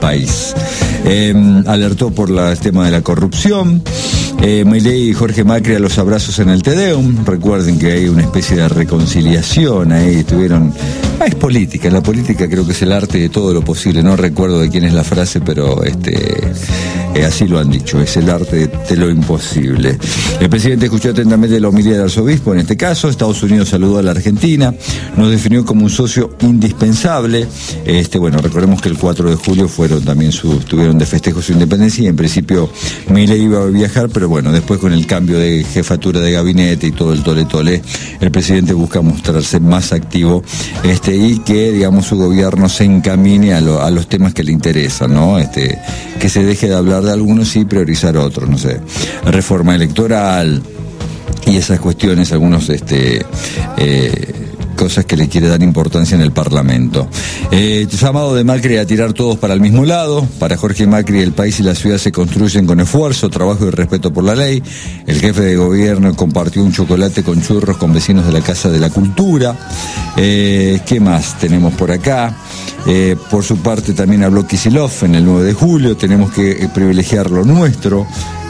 país. Alertó por el tema de la corrupción. Milei y Jorge Macri a los abrazos en el Te Deum. Recuerden que hay una especie de reconciliación ahí, estuvieron... es política, en la política creo que es el arte de todo lo posible, no recuerdo de quién es la frase, pero así lo han dicho, es el arte de lo imposible. El presidente escuchó atentamente la homilía del arzobispo, en este caso. Estados Unidos saludó a la Argentina, nos definió como un socio indispensable. Bueno, recordemos que el 4 de julio tuvieron de festejo su independencia, y en principio Milei iba a viajar, pero bueno, después con el cambio de jefatura de gabinete y todo el tole-tole, el presidente busca mostrarse más activo, y que, digamos, su gobierno se encamine a los temas que le interesan, ¿no? Que se deje de hablar de algunos y priorizar otros, no sé, reforma electoral y esas cuestiones, algunos cosas que le quiere dar importancia en el Parlamento. Llamado de Macri a tirar todos para el mismo lado. Para Jorge Macri, el país y la ciudad se construyen con esfuerzo, trabajo y respeto por la ley. El jefe de gobierno compartió un chocolate con churros con vecinos de la Casa de la Cultura. ¿Qué más tenemos por acá? Por su parte también habló Kicillof en el 9 de julio, tenemos que privilegiar lo nuestro,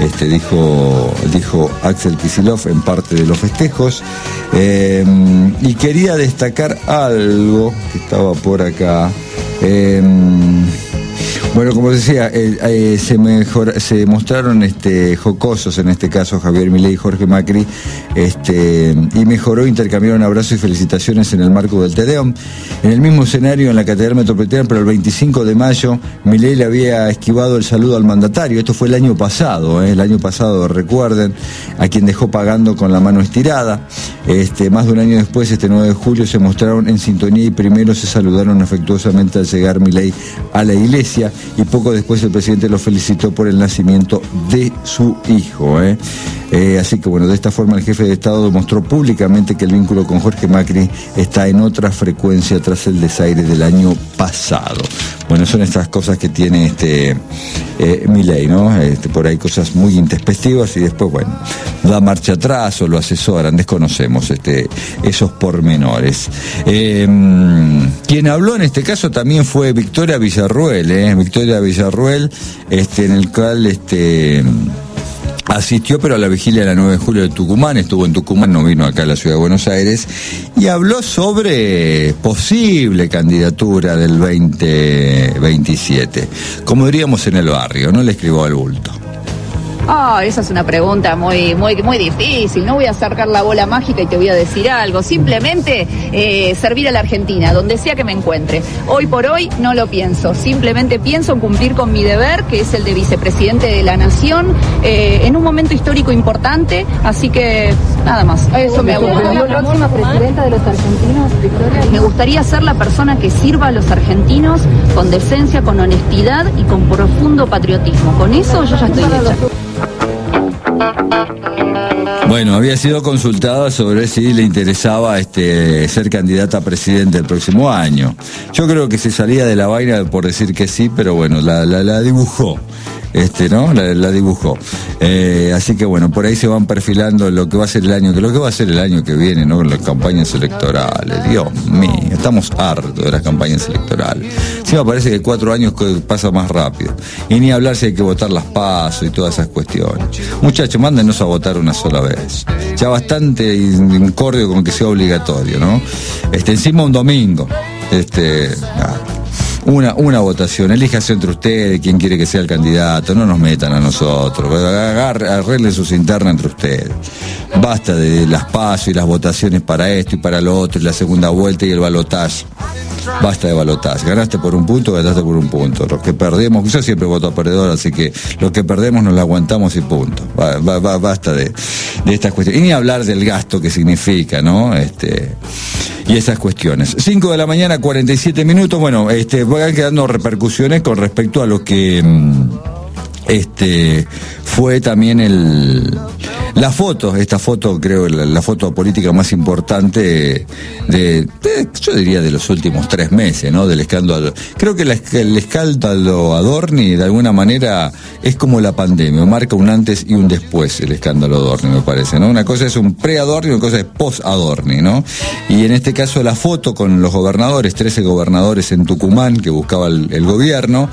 dijo Axel Kicillof en parte de los festejos, y quería destacar algo que estaba por acá. Bueno, como decía, se mostraron jocosos, en este caso Javier Milei y Jorge Macri, y intercambiaron abrazos y felicitaciones en el marco del Te Deum. En el mismo escenario, en la Catedral Metropolitana, pero el 25 de mayo, Milei le había esquivado el saludo al mandatario. Esto fue el año pasado, recuerden, a quien dejó pagando con la mano estirada. Más de un año después, 9 de julio, se mostraron en sintonía y primero se saludaron afectuosamente al llegar Milei a la iglesia, y poco después el presidente lo felicitó por el nacimiento de su hijo. Así que bueno, de esta forma el jefe de Estado demostró públicamente que el vínculo con Jorge Macri está en otra frecuencia tras el desaire del año pasado. Bueno, son estas cosas que tiene Milei, ¿no? Por ahí cosas muy intempestivas, y después, bueno, da marcha atrás o lo asesoran, desconocemos esos pormenores. Quien habló en este caso también fue Victoria Villarruel, en el cual asistió, pero a la vigilia de la 9 de julio de Tucumán, estuvo en Tucumán, no vino acá a la ciudad de Buenos Aires, y habló sobre posible candidatura del 2027. Como diríamos en el barrio, no le escribó al bulto. Esa es una pregunta muy difícil. No voy a sacar la bola mágica y te voy a decir algo. Simplemente servir a la Argentina, donde sea que me encuentre. Hoy por hoy no lo pienso. Simplemente pienso en cumplir con mi deber, que es el de vicepresidente de la Nación, en un momento histórico importante. Así que nada más. Eso me gustaría. ¿La próxima presidenta de los argentinos, Victoria? Me gustaría ser la persona que sirva a los argentinos con decencia, con honestidad y con profundo patriotismo. Con eso yo ya estoy hecha. Bueno, había sido consultada sobre si le interesaba ser candidata a presidente el próximo año. Yo creo que se salía de la vaina por decir que sí, pero bueno, la dibujó. ¿No? La dibujó. Así que bueno, por ahí se van perfilando lo que va a ser el año que viene, ¿no? Las campañas electorales. Dios mío, estamos hartos de las campañas electorales. Sí, me parece que 4 años pasa más rápido. Y ni hablar si hay que votar las PASO y todas esas cuestiones. Muchachos, mándenos a votar una sola vez. Ya bastante incordio con que sea obligatorio, ¿no? Encima un domingo. Una votación, elíjase entre ustedes quién quiere que sea el candidato, no nos metan a nosotros, arreglen sus internas entre ustedes. Basta de las PASO y las votaciones para esto y para lo otro, y la segunda vuelta y el balotaje. Basta de balotaje, ganaste por un punto, ganaste por un punto. Los que perdemos, yo siempre voto a perdedor, así que los que perdemos nos la aguantamos y punto. Basta de estas cuestiones. Y ni hablar del gasto que significa, ¿no? Y esas cuestiones. 5 de la mañana, 47 minutos. Bueno, van quedando repercusiones con respecto a lo que fue también esta foto, creo, la foto política más importante yo diría de los últimos 3 meses, ¿no? Del escándalo. Creo que el escándalo Adorni, de alguna manera, es como la pandemia, marca un antes y un después el escándalo Adorni, me parece, ¿no? Una cosa es un pre-Adorni, una cosa es post-Adorni, ¿no? Y en este caso la foto con los gobernadores, 13 gobernadores en Tucumán que buscaba el gobierno,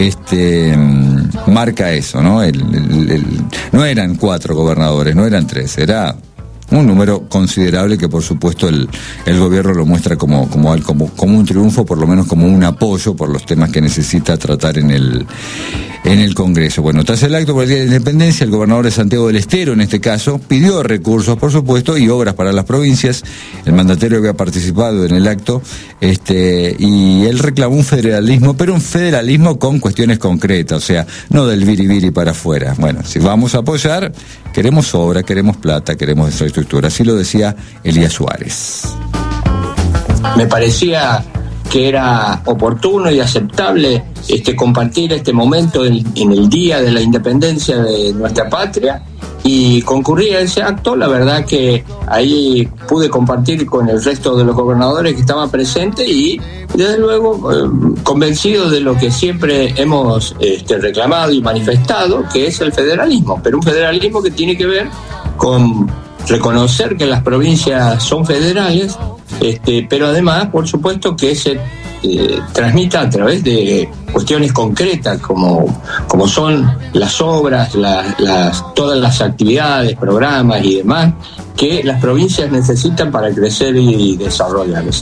marca eso, ¿no? No eran 4 gobernadores, no eran 3, era un número considerable que por supuesto el gobierno lo muestra como un triunfo, por lo menos como un apoyo por los temas que necesita tratar en el Congreso. Bueno, tras el acto por el Día de la Independencia, el gobernador de Santiago del Estero, en este caso, pidió recursos, por supuesto, y obras para las provincias. El mandatario había participado en el acto, y él reclamó un federalismo, pero un federalismo con cuestiones concretas, o sea, no del viribiri para afuera. Bueno, si vamos a apoyar, queremos obra, queremos plata, queremos infraestructura. Así lo decía Elías Suárez. Me parecía que era oportuno y aceptable compartir este momento en el Día de la Independencia de nuestra patria y concurrir a ese acto. La verdad que ahí pude compartir con el resto de los gobernadores que estaban presentes y desde luego convencido de lo que siempre hemos reclamado y manifestado, que es el federalismo, pero un federalismo que tiene que ver con reconocer que las provincias son federales, pero además, por supuesto, que se transmita a través de cuestiones concretas como son las obras, todas las actividades, programas y demás que las provincias necesitan para crecer y desarrollarse.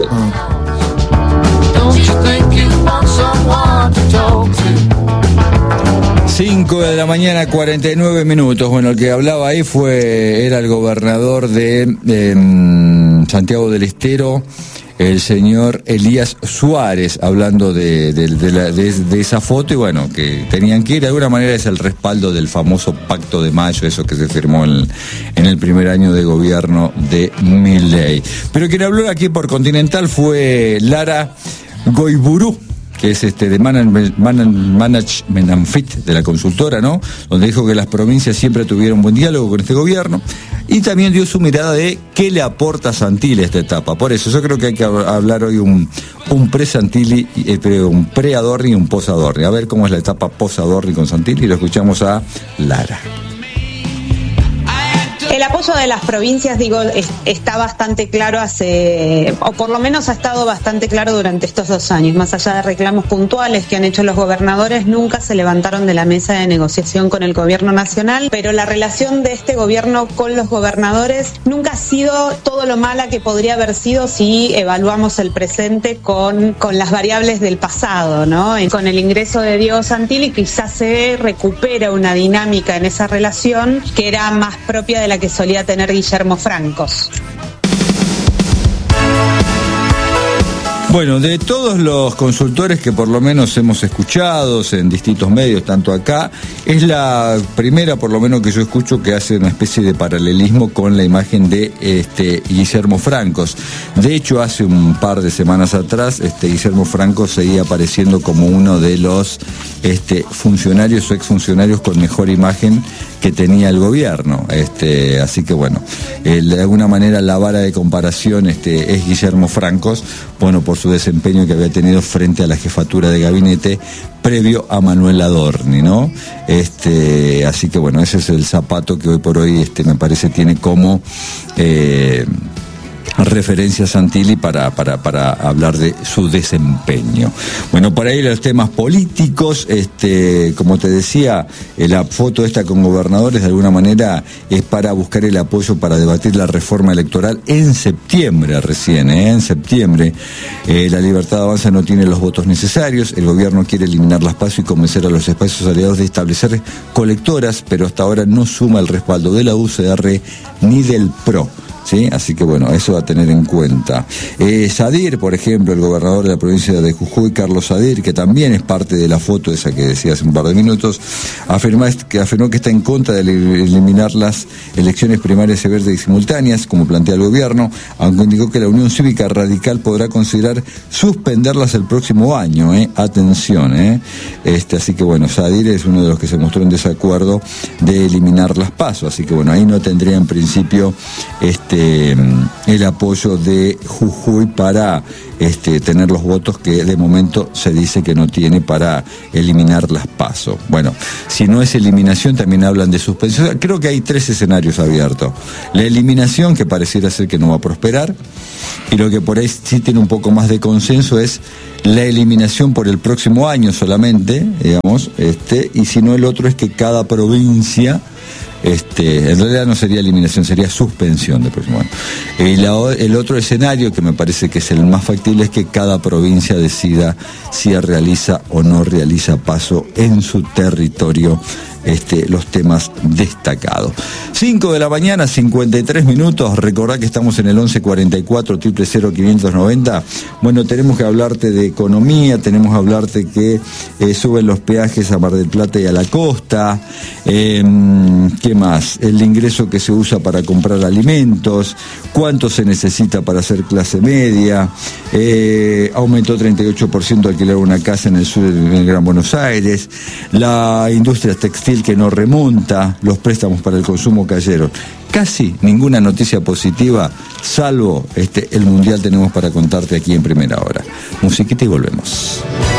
5 de la mañana, 49 minutos. Bueno, el que hablaba ahí era el gobernador de Santiago del Estero, el señor Elías Suárez, hablando de esa foto, y bueno, que tenían que ir, de alguna manera es el respaldo del famoso Pacto de Mayo, eso que se firmó en el primer año de gobierno de Milei. Pero quien habló aquí por Continental fue Lara Goiburú, que es de Management and Fit, de la consultora, ¿no? Donde dijo que las provincias siempre tuvieron buen diálogo con este gobierno, y también dio su mirada de qué le aporta Santilli a esta etapa. Por eso yo creo que hay que hablar hoy un pre-Santilli, un pre-Adorni y un post-Adorni. A ver cómo es la etapa post-Adorni con Santilli, y lo escuchamos a Lara. El apoyo de las provincias, está bastante claro o por lo menos ha estado bastante claro durante estos 2 años. Más allá de reclamos puntuales que han hecho los gobernadores, nunca se levantaron de la mesa de negociación con el gobierno nacional, pero la relación de este gobierno con los gobernadores nunca ha sido todo lo mala que podría haber sido si evaluamos el presente con las variables del pasado, ¿no? Con el ingreso de Diego Santilli quizás se recupera una dinámica en esa relación que era más propia de la que solía tener Guillermo Francos. Bueno, de todos los consultores que por lo menos hemos escuchado en distintos medios, tanto acá, es la primera por lo menos que yo escucho que hace una especie de paralelismo con la imagen de Guillermo Francos. De hecho, hace un par de semanas atrás, Guillermo Francos seguía apareciendo como uno de los funcionarios o exfuncionarios con mejor imagen que tenía el gobierno. Así que bueno, de alguna manera la vara de comparación es Guillermo Francos, bueno, por su desempeño que había tenido frente a la jefatura de gabinete previo a Manuel Adorni, ¿no? Así que bueno, ese es el zapato que hoy por hoy me parece tiene como referencia a Santilli para hablar de su desempeño. Bueno, para ir a los temas políticos, como te decía, la foto esta con gobernadores de alguna manera es para buscar el apoyo para debatir la reforma electoral en septiembre recién, en septiembre. La Libertad Avanza no tiene los votos necesarios, el gobierno quiere eliminar las PASO y convencer a los espacios aliados de establecer colectoras, pero hasta ahora no suma el respaldo de la UCR ni del PRO. ¿sí? Así que bueno, eso a tener en cuenta. Sadir, por ejemplo, el gobernador de la provincia de Jujuy, Carlos Sadir, que también es parte de la foto esa que decía hace un par de minutos, afirmó que está en contra de eliminar las elecciones primarias y verdes y simultáneas, como plantea el gobierno, aunque indicó que la Unión Cívica Radical podrá considerar suspenderlas el próximo año, atención, así que bueno, Sadir es uno de los que se mostró en desacuerdo de eliminar las PASO, así que bueno, ahí no tendría en principio el apoyo de Jujuy para tener los votos que de momento se dice que no tiene para eliminar las PASO. Bueno, si no es eliminación, también hablan de suspensión. Creo que hay 3 escenarios abiertos. La eliminación, que pareciera ser que no va a prosperar, y lo que por ahí sí tiene un poco más de consenso es la eliminación por el próximo año solamente, digamos, y si no, el otro es que cada provincia, en realidad no sería eliminación, sería suspensión del próximo año. El otro escenario, que me parece que es el más factible, es que cada provincia decida si realiza o no realiza PASO en su territorio, los temas destacados. 5 de la mañana, 53 minutos. Recordá que estamos en el 1144 000 590. Bueno, tenemos que hablarte de economía, tenemos que hablarte que suben los peajes a Mar del Plata y a la costa. ¿Qué más? El ingreso que se usa para comprar alimentos, cuánto se necesita para hacer clase media. Aumentó 38% alquilar una casa en el sur del Gran Buenos Aires. La industria textil que no remonta, los préstamos para el consumo cayeron. Casi ninguna noticia positiva, salvo el Mundial, tenemos para contarte aquí en Primera Hora. Musiquita y volvemos.